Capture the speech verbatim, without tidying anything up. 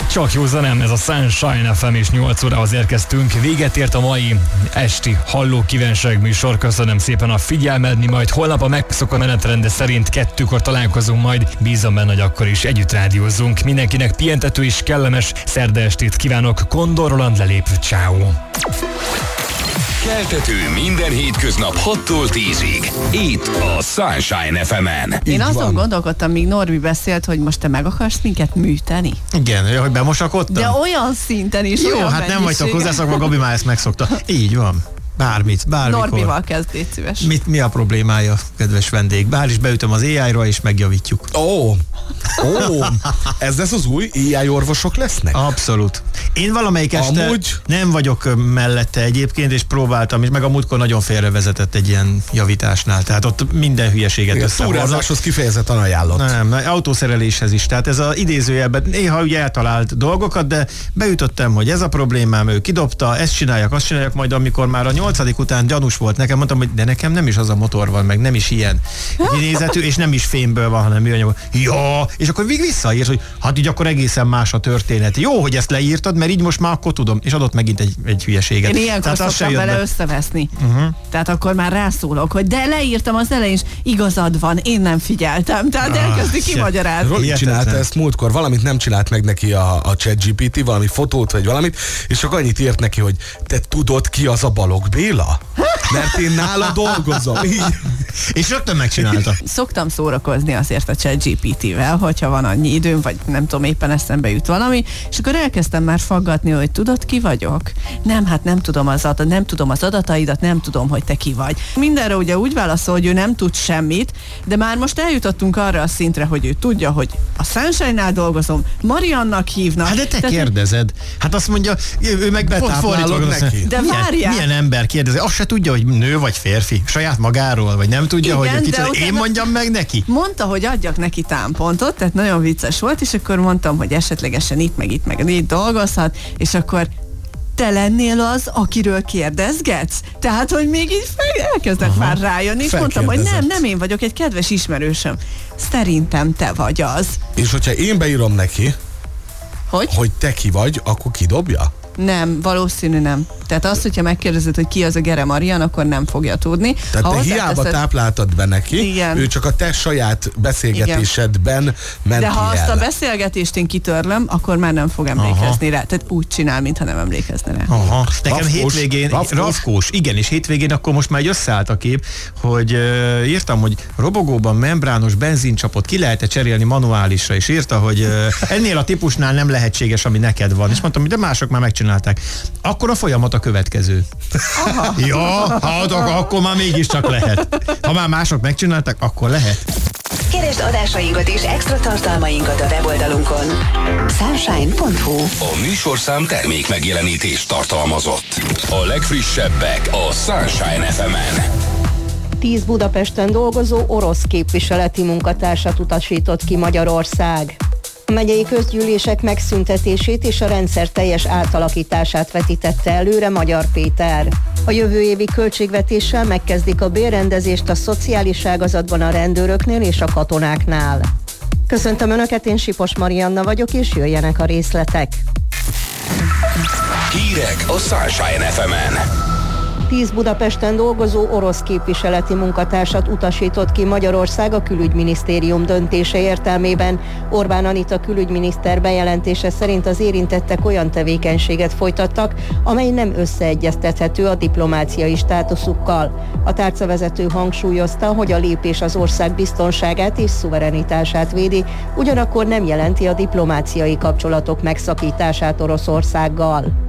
Csak józan nem, ez a Sunshine ef em, és nyolc órához érkeztünk. Véget ért a mai esti Halló Kívánság műsor. Köszönöm szépen a figyelmed, mi majd holnap a megszokott menetrende szerint kettőkor találkozunk, majd bízom benne, hogy akkor is együtt rádiózzunk. Mindenkinek pihentető és kellemes szerda estét kívánok. Kondor Roland lelép, ciao. Keltető minden hétköznap hattól tízig. Itt a Sunshine ef emen. Én azon gondolkodtam, míg Norbi beszélt, hogy most te meg akarsz minket műteni. Igen, hogy bemosakodtam. De olyan szinten is. Jó, olyan hát nem vagytok hozzászokva, Gabi már ezt megszokta. Így van. Bármit, bármikor. Norbival kezd, légy szíves. Mit, mi a problémája, kedves vendég? Bár is beütöm az á í-ra, és megjavítjuk. Ó, oh. oh. Ez lesz az új á í orvosok lesznek? Abszolút. Én valamelyik este Amúgy... nem vagyok mellette egyébként, és próbáltam, és meg a múltkor nagyon félrevezetett egy ilyen javításnál. Tehát ott minden hülyeséget összehordott. Túrázáshoz kifejezetten ajánlott. Nem, autószereléshez is. Tehát ez az idézőjelben néha ugye eltalált dolgokat, de beütöttem, hogy ez a problémám, ő kidobta, ezt csináljak, azt csináljak, majd amikor már a nyolcadik után gyanús volt nekem, mondtam, hogy de nekem nem is az a motor van, meg nem is ilyen kinézetű, és nem is fémből van, hanem műanyag. Ja, és akkor még visszaírsz, hogy hát így akkor egészen más a történet. Jó, hogy ezt leírtad, mert így most már akkor tudom, és adott megint egy, egy hülyeséget. Én ilyenkor szoktam vele be. összeveszni. Uh-huh. Tehát akkor már rászólok, hogy de leírtam az elején, és igazad van, én nem figyeltem. Tehát ah, elkezdi kimagyarázni. Roli csinálta ezt múltkor, valamit nem csinált meg neki a, a ChatGPT, valami fotót vagy valamit, és csak annyit írt neki, hogy te tudod, ki az a Balogh Béla? Mert én nála dolgozom. Így. És rögtön megcsinálta. Szoktam szórakozni azért a ChatGPT-vel, hogyha van annyi időm, vagy nem tudom, éppen eszembe jut valami, és akkor elkezdtem már faggatni, hogy tudod, ki vagyok? Nem, hát nem tudom az adat, nem tudom az adataidat, nem tudom, hogy te ki vagy. Mindenre ugye úgy válaszol, hogy ő nem tud semmit, de már most eljutottunk arra a szintre, hogy ő tudja, hogy a Sunshine-nál dolgozom, Mariannak hívnak. Hát de te Tehát, kérdezed. Hát azt mondja, ő meg pont fordítva neki. De milyen, várjál. Milyen ember kérdezi? Azt se tudja, hogy nő vagy férfi, saját magáról, vagy nem tudja, igen, hogy kicsit, én mondjam meg neki. Mondta, hogy adjak neki támpontot, tehát nagyon vicces volt, és akkor mondtam, hogy esetlegesen itt, meg itt, meg itt dolgozhat, és akkor te lennél az, akiről kérdezgetsz? Tehát, hogy még így elkezdett már rájönni, és mondtam, hogy nem, nem én vagyok, egy kedves ismerősöm. Szerintem te vagy az. És hogyha én beírom neki, hogy, hogy te ki vagy, akkor kidobja? Nem, valószínű nem. Tehát azt, hogyha megkérdezed, hogy ki az a Gere Marian, akkor nem fogja tudni. Tehát ha te hiába teszed... tápláltad be neki, igen. Ő csak a te saját beszélgetésedben igen. ment. De ha ki azt el. a beszélgetést én kitörlöm, akkor már nem fog emlékezni Aha. rá. Tehát úgy csinál, mintha nem emlékezne rá. Aha. Nekem rafkós, hétvégén, rafkós. rafkós, igen, és hétvégén akkor most már egy összeállt a kép, hogy uh, írtam, hogy robogóban membrános benzincsapot ki lehet-e cserélni manuálisra, és írta, hogy uh, ennél a típusnál nem lehetséges, ami neked van. És mondtam, hogy de mások már megcsinálták. Akkor a folyamat a következő. Aha. Ja, hát akkor már mégiscsak lehet. Ha már mások megcsinálták, akkor lehet. Keresd adásainkat és extra tartalmainkat a weboldalunkon. sunshine pont hu. A műsorszám termék megjelenítést tartalmazott. A legfrissebbek a Sunshine ef emen. Tíz Budapesten dolgozó orosz képviseleti munkatársat utasított ki Magyarország. A megyei közgyűlések megszüntetését és a rendszer teljes átalakítását vetítette előre Magyar Péter. A jövő évi költségvetéssel megkezdik a bérrendezést a szociális ágazatban a rendőröknél és a katonáknál. Köszöntöm Önöket, én Sipos Marianna vagyok, és jöjjenek a részletek. Hírek a Sunshine ef emen. Tíz Budapesten dolgozó orosz képviseleti munkatársat utasított ki Magyarország a külügyminisztérium döntése értelmében. Orbán Anita külügyminiszter bejelentése szerint az érintettek olyan tevékenységet folytattak, amely nem összeegyeztethető a diplomáciai státuszukkal. A tárcavezető hangsúlyozta, hogy a lépés az ország biztonságát és szuverenitását védi, ugyanakkor nem jelenti a diplomáciai kapcsolatok megszakítását Oroszországgal.